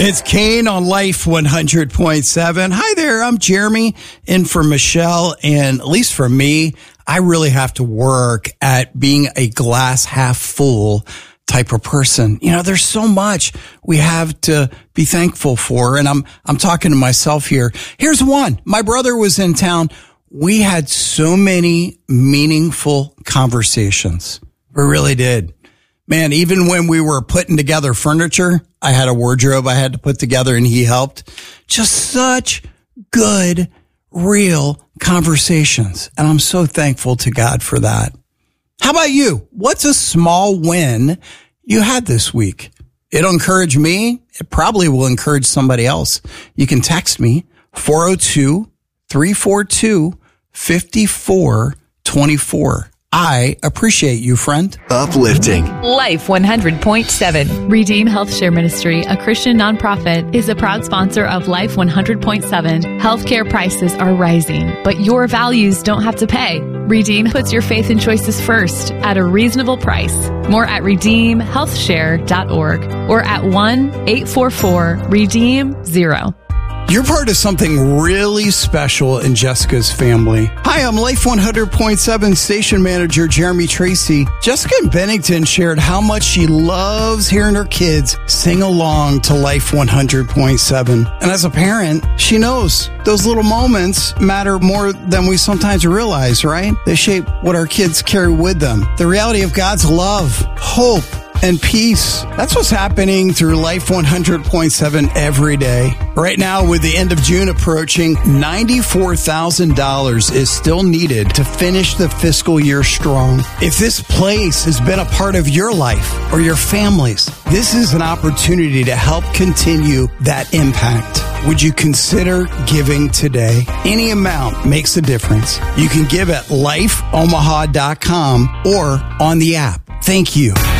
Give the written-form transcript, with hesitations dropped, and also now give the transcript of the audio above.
It's Kane on Life 100.7. Hi there, I'm Jeremy, in for Michelle, and at least for me, I really have to work at being a glass half full type of person. You know, there's so much we have to be thankful for, and I'm talking to myself here. Here's one. My brother was in town. We had so many meaningful conversations. We really did. Man, even when we were putting together furniture, I had a wardrobe I had to put together and he helped. Just such good, real conversations. And I'm so thankful to God for that. How about you? What's a small win you had this week? It'll encourage me. It probably will encourage somebody else. You can text me 402-342-5424. I appreciate you, friend. Uplifting. Life 100.7. Redeem Health Share Ministry, a Christian nonprofit, is a proud sponsor of Life 100.7. Healthcare prices are rising, but your values don't have to pay. Redeem puts your faith and choices first at a reasonable price. More at redeemhealthshare.org or at 1-844-REDEEM-0. You're part of something really special in Jessica's family. Hi, I'm Life 100.7 station manager Jeremy Tracy. Jessica in Bennington shared how much she loves hearing her kids sing along to Life 100.7. And as a parent, she knows those little moments matter more than we sometimes realize, right? They shape what our kids carry with them. The reality of God's love, hope, and peace. That's what's happening through Life 100.7 every day. Right now, with the end of June approaching, $94,000 is still needed to finish the fiscal year strong. If this place has been a part of your life or your family's, this is an opportunity to help continue that impact. Would you consider giving today? Any amount makes a difference. You can give at lifeomaha.com or on the app. Thank you.